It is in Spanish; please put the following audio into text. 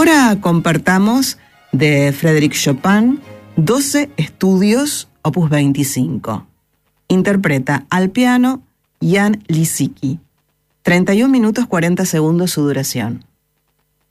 Ahora compartamos de Frédéric Chopin 12 estudios, opus 25. Interpreta al piano Jan Lisicki. 31 minutos 40 segundos su duración.